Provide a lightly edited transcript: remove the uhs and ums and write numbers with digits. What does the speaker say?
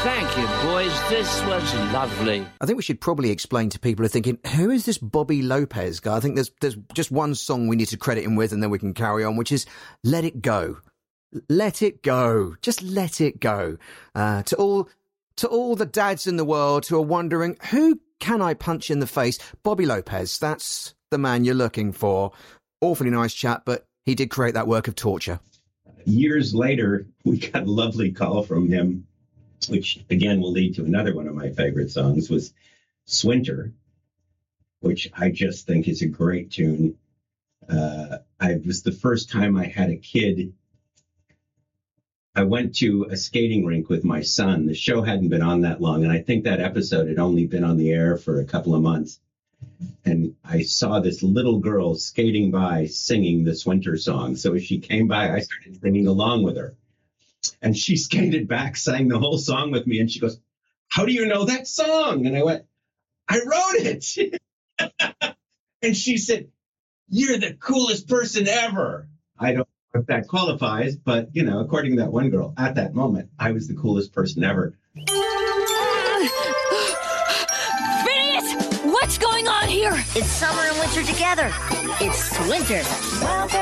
Thank you, boys. This was lovely. I think we should probably explain to people who are thinking, who is this Bobby Lopez guy? I think there's just one song we need to credit him with and then we can carry on, which is Let It Go. Let it go. Just let it go. To all the dads in the world who are wondering, who can I punch in the face? Bobby Lopez, that's the man you're looking for. Awfully nice chap, but he did create that work of torture. Years later, we got a lovely call from him, which again will lead to another one of my favorite songs, was Swinter, which I just think is a great tune. It was the first time I had a kid. I went to a skating rink with my son. The show hadn't been on that long, and I think that episode had only been on the air for a couple of months. And I saw this little girl skating by singing the Swinter song. So as she came by, I started singing along with her. And she skated back, sang the whole song with me. And she goes, "How do you know that song?" And I went, "I wrote it." And she said, "You're the coolest person ever." I don't know if that qualifies, but, you know, according to that one girl, at that moment, I was the coolest person ever. What's going on here? It's summer and winter together. It's winter.